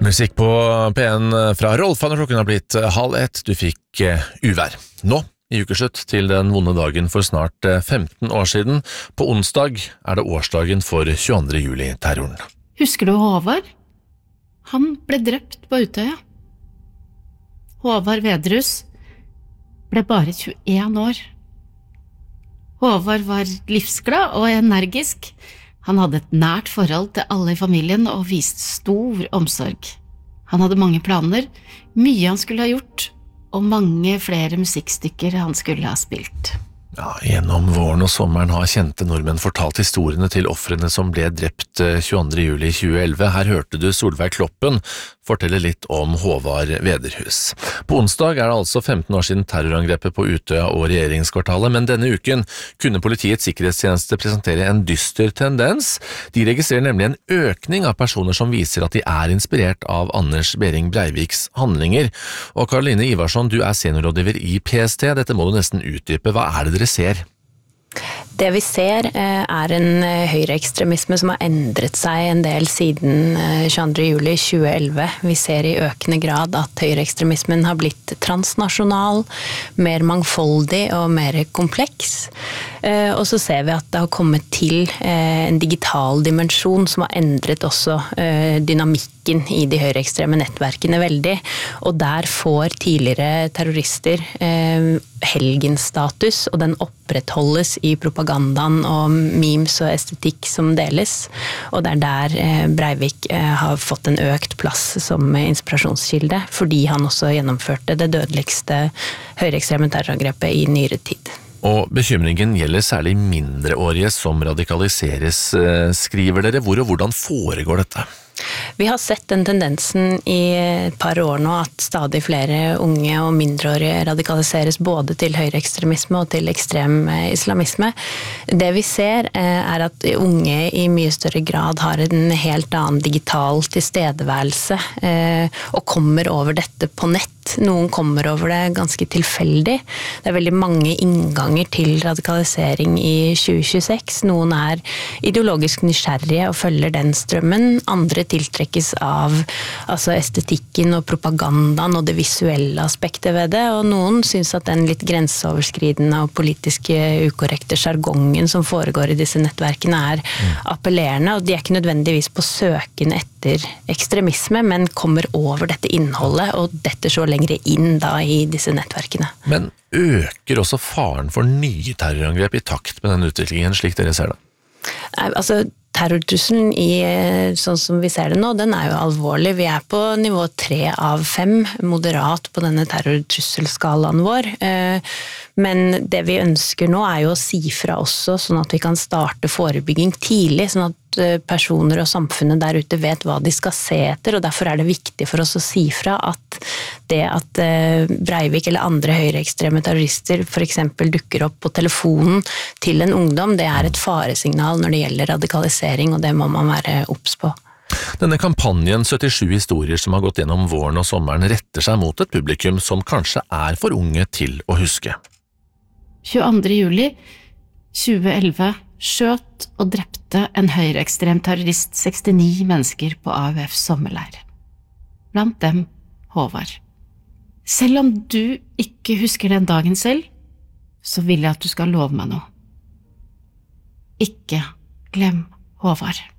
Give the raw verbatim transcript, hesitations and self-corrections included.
Musikk på P en fra Rolfan, og klokken har blitt halv ett. Du fikk uh, uvær. Nå, i ukeslutt til den vonde dagen for snart uh, femten år siden. På onsdag er det årsdagen for tjueandre juli-terroren. Husker du Håvard? Han ble drept på Utøya. Håvard Vedrus ble bare tjueen år. Håvard var livsglad og energisk. Han hadde et nært forhold til alle i familien og viste stor omsorg. Han hadde mange planer, mye han skulle ha gjort, og mange flere musikkstykker han skulle ha spilt. Ja, gjennom våren og sommeren har kjente nordmenn fortalt historiene til ofrene som ble drept tjueandre juli tjueelleve. Her hørte du Solveig Kloppen fortelle litt om Håvard Vedrus. På onsdag er det altså femten år siden terrorangrepet på Utøya og regjeringskvartalet, men denne uken kunne Politiets sikkerhetstjeneste presentere en dyster tendens. De registrerer nemlig en økning av personer som viser at de er inspirert av Anders Behring Breiviks handlinger. Og Karoline Ivarsson, du er seniorrådgiver i P S T. Dette må du nesten utdype. Hva er det dere ser? Det vi ser er en høyreekstremisme som har endret seg en del siden tjueandre juli tjueelleve. Vi ser i økende grad at høyreekstremismen har blitt transnasjonal, mer mangfoldig og mer kompleks. Og så ser vi at det har kommet til en digital dimensjon som har endret også dynamikken i de høyreekstreme nettverkene veldig. Og der får tidligere terrorister helgenstatus, og den opprettholdes i propagandaen og memes og estetikk som deles. Og det er der Breivik har fått en økt plass som inspirasjonskilde, fordi han også gjennomførte det dødeligste høyreekstreme terrorangrepet i nyere tid. Og bekymringen gjelder særlig mindreårige som radikaliseres, skriver dere. Hvor og hvordan foregår dette? Vi har sett den tendensen i et par år nå at stadig flere unge og mindreårige radikaliseres både til høyreekstremisme og til ekstrem islamisme. Det vi ser er at unge i mye større grad har en helt annen digital tilstedeværelse og kommer over dette på nett. Noen kommer over det ganske tilfeldig. Det er veldig mange innganger til radikalisering i tjue tjueseks. Noen er ideologisk nysgjerrige og følger den strømmen. Andre tiltrekkes av altså estetikken og propagandaen og det visuelle aspektet ved det, og noen synes at den litt grenseoverskridende og politiske ukorrekte jargongen som foregår i disse nettverkene er appellerende, og de er ikke nødvendigvis på søken etter ekstremisme, men kommer over dette innholdet og dette så lengre inn da i disse nettverkene. Men øker også faren for nye terrorangrep i takt med den utviklingen, slik dere ser det? Altså, terrortrusselen i, sånn som vi ser det nå, den er jo alvorlig. Vi er på nivå tre av fem, moderat på denne terrortrusselskalaen vår. Men det vi ønsker nå er jo å si fra også, sånn at vi kan starte forebygging tidlig, sånn at personer og samfunnet der ute vet hva de skal se etter, og derfor er det viktig for oss å si fra at det at Breivik eller andre høyreekstreme terrorister for eksempel dukker opp på telefonen til en ungdom, det er et faresignal når det gjelder radikalisering, og det må man være obs på. Denne kampanjen syttisju historier som har gått gjennom våren og sommeren retter seg mot et publikum som kanskje er for unge til å huske. tjueandre juli tjueelleve skjøt og drepte en høyreekstrem terrorist sekstini mennesker på A U F sommerleir. Blant dem Håvard. Selv om du ikke husker den dagen selv, så vil jeg at du skal love meg noe. Ikke glem Håvard.